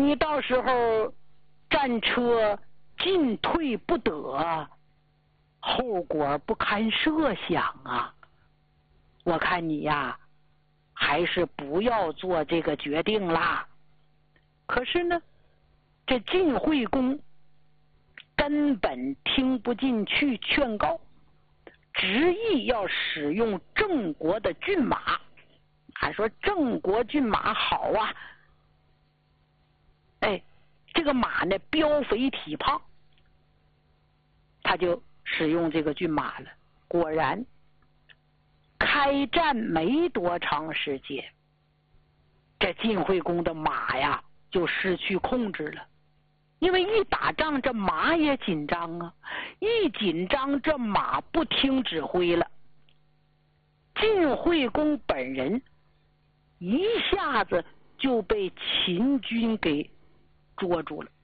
你到时候战车进退不得，后果不堪设想啊！我看你呀，还是不要做这个决定啦。可是呢，这晋惠公根本听不进去劝告，执意要使用郑国的骏马。还说郑国骏马好啊，哎，这个马呢膘肥体胖，他就使用这个骏马了。果然，开战没多长时间，这晋惠公的马呀就失去控制了。因为一打仗，这马也紧张啊，一紧张，这马不听指挥了。晋惠公本人一下子就被秦军给捉住了，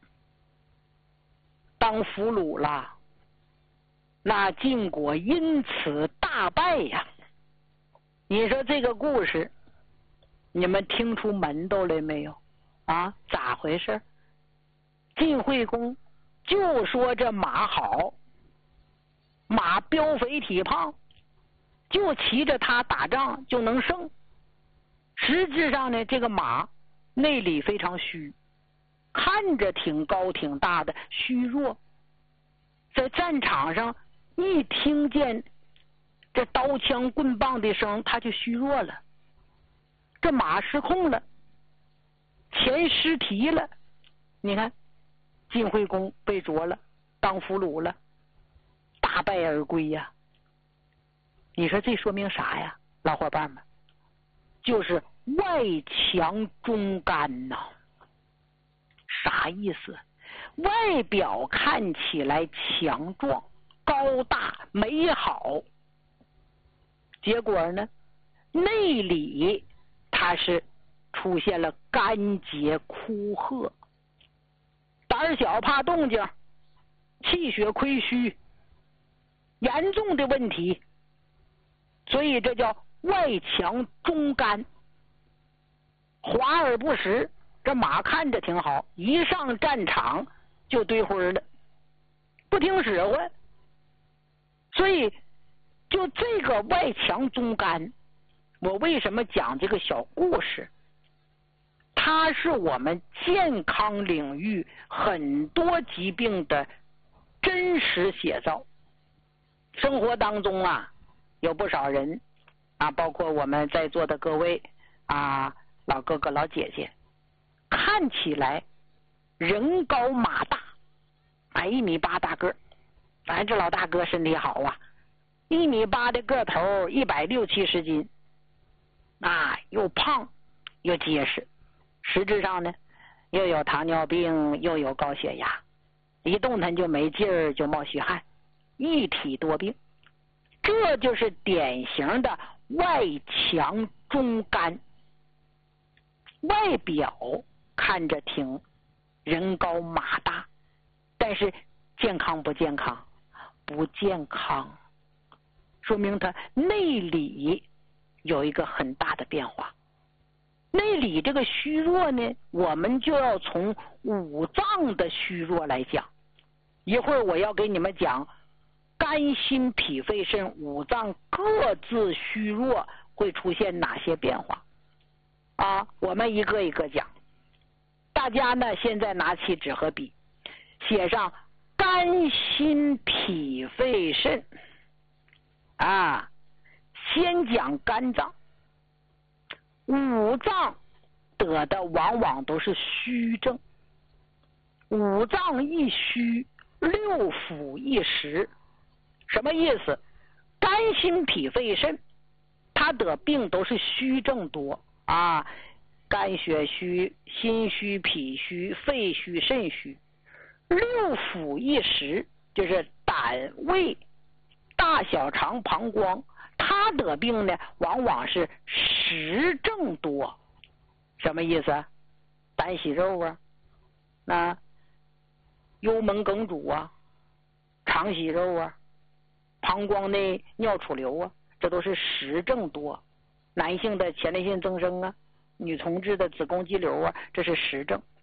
当俘虏了。那晋国因此大败呀！你说这个故事，你们听出门道来没有？啊，咋回事？晋惠公就说这马好，马膘肥体胖，就骑着它打仗就能胜。实质上呢，这个马内里非常虚，看着挺高挺大的，虚弱。在战场上一听见这刀枪棍棒的声，他就虚弱了。这马失控了，钱失蹄了。你看，晋惠公被捉了，当俘虏了，大败而归呀。你说这说明啥呀，老伙伴们？就是外强中干呐。啥意思？外表看起来强壮、高大、美好，结果呢，内里它是出现了干结枯褐，胆小怕动静，气血亏虚，严重的问题。所以这叫外强中干，华而不实。这马看着挺好，一上战场就堆灰了，不听使唤。所以就这个外强中干，我为什么讲这个小故事？它是我们健康领域很多疾病的真实写照。生活当中啊，有不少人啊，包括我们在座的各位啊，老哥哥老姐姐，看起来人高马大，1.8米大个儿，咱这老大哥身体好啊，1.8米的个头，160-170斤，啊，又胖又结实。实质上呢，又有糖尿病，又有高血压，一动弹就没劲儿，就冒虚汗，一体多病。这就是典型的外强中干，外表看着挺人高马大，但是健康不健康？不健康，说明他内里有一个很大的变化。内里这个虚弱呢，我们就要从五脏的虚弱来讲。一会儿我要给你们讲肝心脾肺肾五脏各自虚弱会出现哪些变化啊？我们一个一个讲。大家呢现在拿起纸和笔，写上肝心脾肺肾啊。先讲肝脏。五脏得的往往都是虚症，五脏一虚，六腑一实。什么意思？肝心脾肺肾，他得病都是虚症多啊，肝血虚、心虚、脾虚、肺虚、肾虚。六腑一实，就是胆、胃、大小肠、膀胱，他得病呢往往是实症多。什么意思？胆息肉啊，那幽门梗阻啊，肠息肉啊，膀胱内尿储留啊，这都是实症多。男性的前列腺增生啊，女同志的子宫肌瘤啊，这是实症。